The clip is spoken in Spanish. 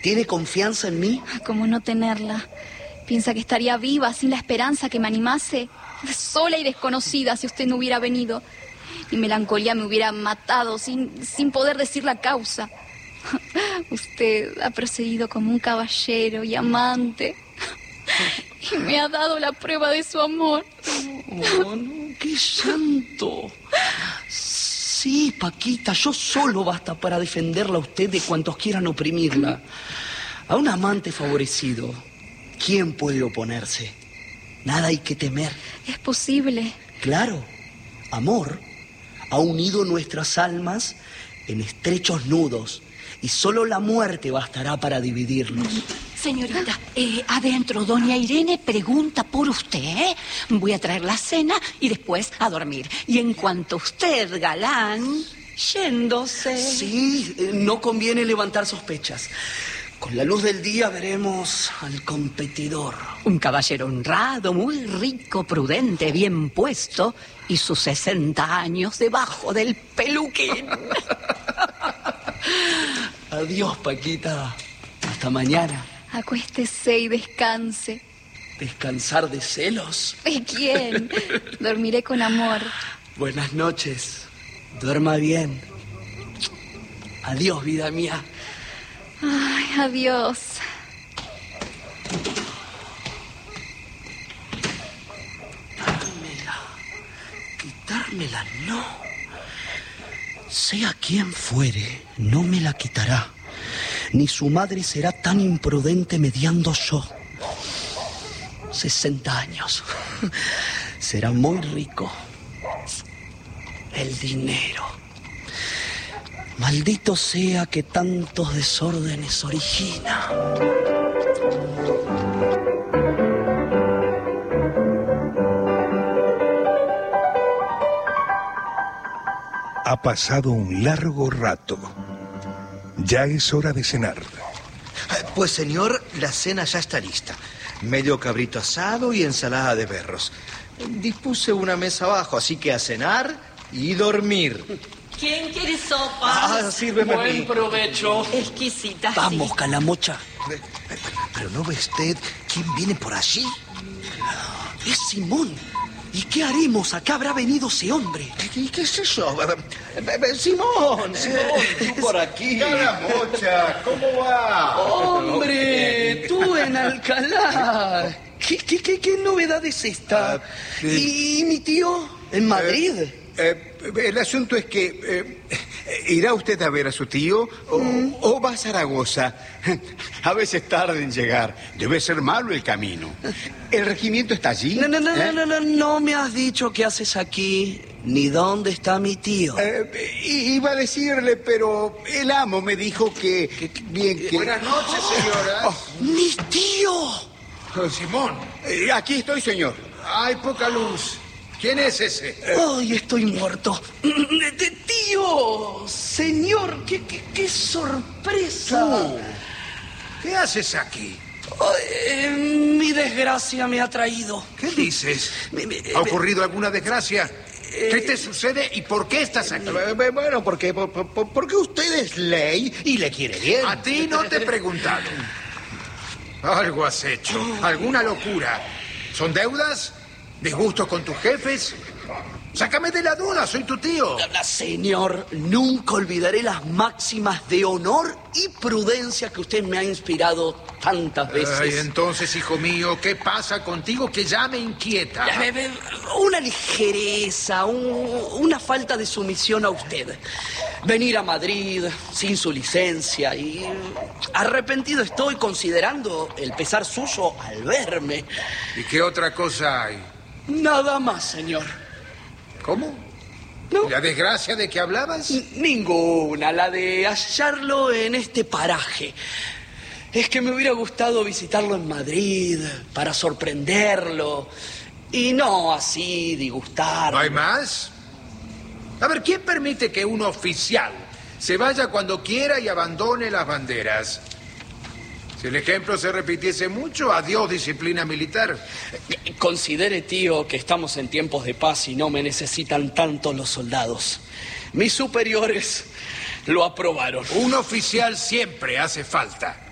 ¿Tiene confianza en mí? ¿Cómo no tenerla? ¿Piensa que estaría viva sin la esperanza que me animase? Sola y desconocida si usted no hubiera venido. Mi melancolía me hubiera matado sin poder decir la causa. Usted ha procedido como un caballero y amante. Y me ha dado la prueba de su amor. Oh, no, qué llanto. Sí, Paquita, yo solo basta para defenderla a usted de cuantos quieran oprimirla. A un amante favorecido, ¿quién puede oponerse? Nada hay que temer. Es posible. Claro, amor ha unido nuestras almas en estrechos nudos y solo la muerte bastará para dividirlos. Señorita, adentro doña Irene pregunta por usted, ¿eh? Voy a traer la cena y después a dormir. Y en cuanto usted, galán, yéndose... Sí, no conviene levantar sospechas. Con la luz del día veremos al competidor. Un caballero honrado, muy rico, prudente, bien puesto, y sus 60 años debajo del peluquín. Adiós, Paquita. Hasta mañana. Acuéstese y descanse. ¿Descansar de celos? ¿De quién? Dormiré con amor. Buenas noches. Duerma bien. Adiós, vida mía. Ay, adiós. Quitármela, no. Sea quien fuere, no me la quitará. Ni su madre será tan imprudente mediando yo. 60 años. Será muy rico. El dinero. Maldito sea que tantos desórdenes origina. Ha pasado un largo rato. Ya es hora de cenar. Pues, señor, la cena ya está lista. Medio cabrito asado y ensalada de berros. Dispuse una mesa abajo, así que a cenar y dormir. ¿Quién quiere sopa? Sírveme. Buen provecho. Exquisita. Vamos, sí. Calamocha. Pero ¿no ve usted quién viene por allí? Es Simón. ¿Y qué haremos? Acá habrá venido ese hombre. ¿Qué es eso? Simón, tú por aquí. Calamocha, ¿cómo va? ¡Hombre! ¡Tú en Alcalá! ¿Qué novedad es esta? ¿Y mi tío en Madrid? El asunto es que ¿irá usted a ver a su tío o va a Zaragoza? A veces tarda en llegar. Debe ser malo el camino. ¿El regimiento está allí? No me has dicho qué haces aquí, ni dónde está mi tío. Iba a decirle, pero el amo me dijo que Buenas noches, señora. ¡Mi tío! Simón, aquí estoy, señor. Hay poca luz. ¿Quién es ese? ¡Ay, estoy muerto! ¡Tío! Señor, qué sorpresa. ¿Qué haces aquí? Mi desgracia me ha traído. ¿Qué dices? ¿Ha ocurrido alguna desgracia? ¿Qué te sucede y por qué estás aquí? Bueno, porque usted es ley y le quiere bien. A ti no te he preguntado. Algo has hecho. ¿Alguna locura? ¿Son deudas? ¿Disgustos con tus jefes? Sácame de la duda, soy tu tío. Señor, nunca olvidaré las máximas de honor y prudencia que usted me ha inspirado tantas veces. Ay, entonces, hijo mío, ¿qué pasa contigo que ya me inquieta? Una ligereza, una falta de sumisión a usted. Venir a Madrid sin su licencia y arrepentido estoy considerando el pesar suyo al verme. ¿Y qué otra cosa hay? Nada más, señor. ¿Cómo? No. ¿La desgracia de que hablabas? Ninguna, la de hallarlo en este paraje. Es que me hubiera gustado visitarlo en Madrid para sorprenderlo y no así disgustarlo. ¿No hay más? A ver, ¿quién permite que un oficial se vaya cuando quiera y abandone las banderas? Si el ejemplo se repitiese mucho, adiós disciplina militar. Considere, tío, que estamos en tiempos de paz y no me necesitan tanto los soldados. Mis superiores lo aprobaron. Un oficial siempre hace falta.